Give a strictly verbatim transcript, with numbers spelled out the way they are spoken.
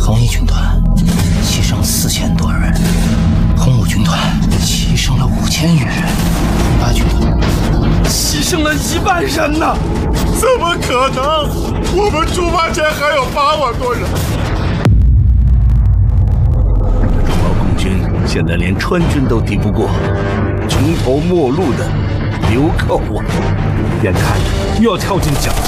恒毅军团牺牲四千多人，红五军团牺牲了五千余人，红八军团牺牲了一万人呢！ 怎么可能？我们出发前还有八万多人。 中毛共军现在连川军都敌不过，穷途末路的流寇啊，眼看着又要跳进江。